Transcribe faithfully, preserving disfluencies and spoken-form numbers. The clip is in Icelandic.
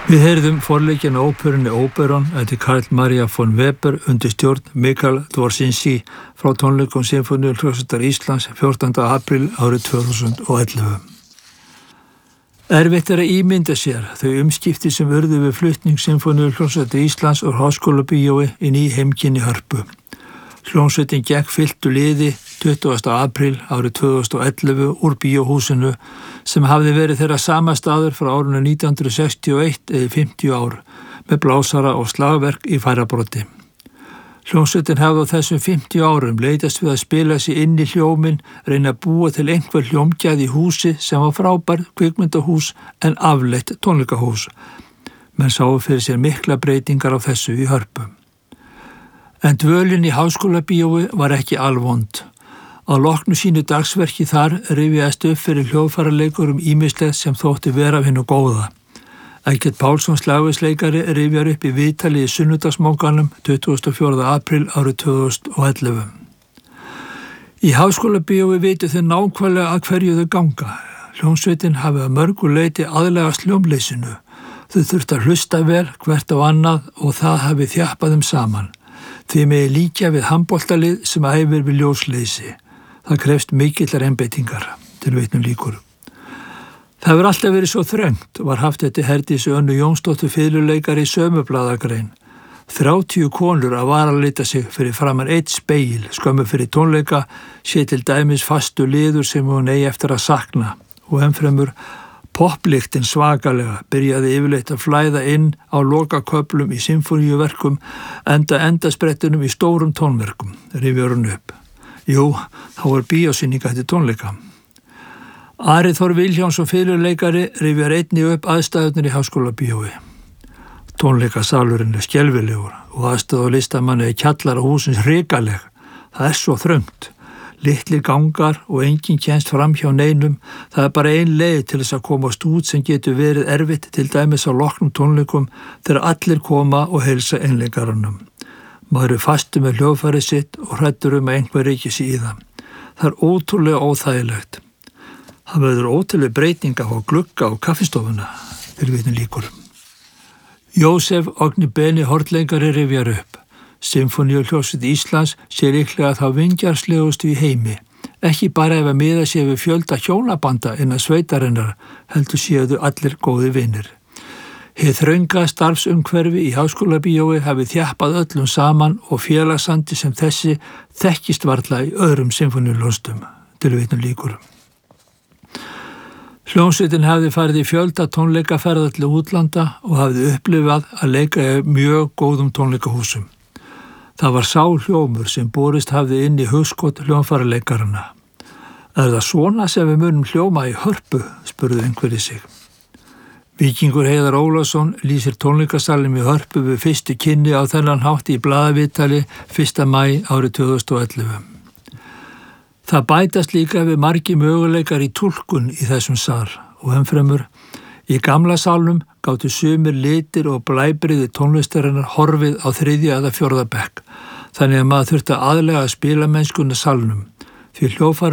Við heyrðum forleikjana óperunni Oberon eftir Karl Maria von Weber undir stjórn Mikael Dvorzinski frá tónleikum Sinfóníuhljómsveitar Íslands fjórtánda apríl árið tvö þúsund og ellefu. Erfitt er að ímynda sér þau umskipti sem urðu við flutning Sinfóníuhljómsveitar Íslands úr Háskólabíói inn í heimkynni Hörpu. Hljómsveitin gekk fylltu liði tuttugasta apríl árið tvö þúsund og ellefu úr bíóhúsinu sem hafði verið þeirra sama staður frá árinu nítján hundruð sextíu og eitt eða fimmtíu ár með blásara og slagverk í færabroddi. Hljómsveitin hafði á þessum fimmtíu árum leitast við að spila sig inn í hljóminn, reyna að búa til einhver hljómgæði í húsi sem var frábær kvikmyndahús en afleitt tónleikahús. Menn sáu fyrir sér mikla breytingar á þessu í Hörpu. En dvölin í Háskólabíói var ekki alvond. Á loknu sínu dagsverki þar rifjaðist upp fyrir hljóðfæraleikurum ýmislegt sem þótti vera af hinu góða. Eggert Pálsson slagverksleikari rifjar upp í viðtali í sunnudagsmókanum tuttugasta og fjórða apríl árið tvö þúsund og ellefu. Í Háskólabíói vitu þau nákvæmlega að hverju þau ganga. Hljómsveitin hafi að mörgu leyti aðlagast hljómleysinu. Þau þurftu að hlusta vel hvert á annað og það hafi þjappað þeim saman. Því megi líkja við handboltalið sem æfir við ljósleysi. Það krefst mikillar einbeitingar, til vitnum líkur. Það hefur alltaf verið svo þröngt, var haft eftir Herdísi Önnu Jónsdóttur fiðluleikari í sömu blaðagrein. Þrjátíu konur að varalita sig fyrir framan eitt speil, skömmu fyrir tónleika, sé til dæmis fastu liður sem hún eigi eftir að sakna. Og ennfremur, poplyktin svakalega byrjaði yfirleitt að flæða inn á lokaköflum í symfóníuverkum enda endasprettunum í stórum tónverkum, rifjar hún upp. Jú, þá var bíósýninga eftir tónleika. Ari Þór Vilhjálmsson fiðluleikari rifjar einnig upp aðstæðurnar í Háskólabíói. Tónleikasalurinn er skelfilegur og aðstæða á listamanni er kjallara húsins hrikaleg. Það er svo þröngt. Litlir gangar og enginn kemst fram hjá neinum. Það er bara ein leið til þess að komast út sem getur verið erfitt til dæmis á loknum tónleikum þegar allir koma og heilsa einleikarunum. Maður er fastu með hljóðfærið sitt og hræddur um að einhver reykir sig í það. Það er ótrúlega óþægilegt. Það verður ótrúlega breyting á glugga og kaffistofuna, fyrir vitnum líkur. Jósef Ogni Beni hornleikari rifjar upp. Sinfóníuhljómsveit Íslands sé líklega þá vingjarslegustu í heimi. Ekki bara ef að miða sé við fjölda hjónabanda innan sveitarinnar, heldur séu allir góði vinir. Hið þrönga starfsumhverfi í Háskólabíói hafi þjappað öllum saman og félagssandi sem þessi þekkist varla í öðrum sinfóníuhljómsveitum, til vitnum líkur. Hljómsveitin hafði farið í fjölda tónleikaferða til útlanda og hafði upplifað að leika í mjög góðum tónleikahúsum. Það var sá hljómur sem borist hafði inn í hugskot hljómfæraleikaranna. Er það svona sem við munum hljóma í Hörpu, spurði einhverju sig. Víkingur Heiðar Ólafsson lýsir tónleikasalnum í Hörpu við fyrstu kynni á þennan hátt í blaðaviðtali fyrsta maí árið tvö þúsund og ellefu. Það bætast líka við margi möguleikar í túlkun í þessum sal og ennfremur í gamla salnum gátu sumir litir og blæbriði tónlistarinnar horfið á þriðja eða fjórða bekk, þannig að maður þurfti að aðlega spilamennskuna salnum, því hljóðfæra